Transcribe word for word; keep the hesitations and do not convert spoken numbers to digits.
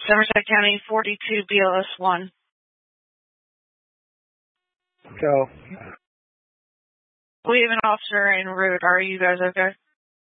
Somerset County forty-two B L S one. Go. We have an officer en route. Are you guys okay?